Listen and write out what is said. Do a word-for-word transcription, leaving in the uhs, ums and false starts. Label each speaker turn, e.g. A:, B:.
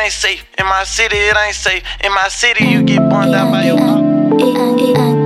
A: ain't safe. In my city, it ain't safe. In my city, you get burned out by your mom.